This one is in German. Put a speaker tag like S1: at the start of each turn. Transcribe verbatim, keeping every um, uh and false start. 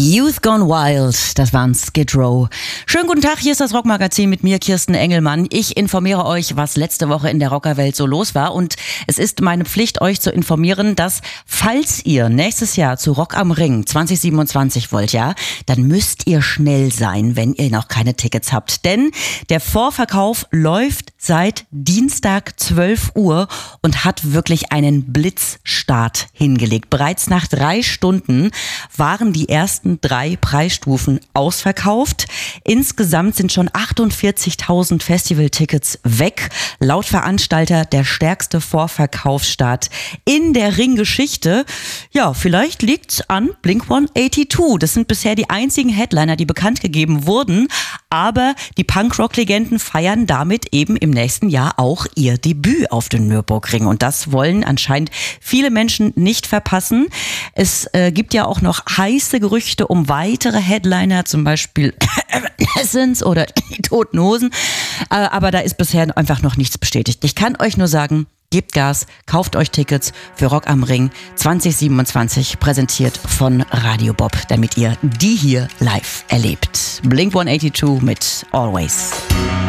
S1: Youth Gone Wild, das waren Skid Row. Schönen guten Tag, hier ist das Rockmagazin mit mir, Kirsten Engelmann. Ich informiere euch, was letzte Woche in der Rockerwelt so los war. Und es ist meine Pflicht, euch zu informieren, dass, falls ihr nächstes Jahr zu Rock am Ring zwanzig siebenundzwanzig wollt, ja, dann müsst ihr schnell sein, wenn ihr noch keine Tickets habt. Denn der Vorverkauf läuft seit Dienstag zwölf Uhr und hat wirklich einen Blitzstart hingelegt. Bereits nach drei Stunden waren die ersten drei Preisstufen ausverkauft. Insgesamt sind schon achtundvierzigtausend Festivaltickets weg. Laut Veranstalter der stärkste Vorverkaufsstart in der Ringgeschichte. Ja, vielleicht liegt's an Blink one eighty-two. Das sind bisher die einzigen Headliner, die bekannt gegeben wurden. Aber die Punkrock-Legenden feiern damit eben im nächsten Jahr auch ihr Debüt auf dem Nürburgring. Und das wollen anscheinend viele Menschen nicht verpassen. Es äh, gibt ja auch noch heiße Gerüchte um weitere Headliner, zum Beispiel Essence oder die Toten Hosen. Äh, aber da ist bisher einfach noch nichts bestätigt. Ich kann euch nur sagen, gebt Gas, kauft euch Tickets für Rock am Ring zwanzig siebenundzwanzig, präsentiert von Radio Bob, damit ihr die hier live erlebt. Blink one eighty-two mit Always.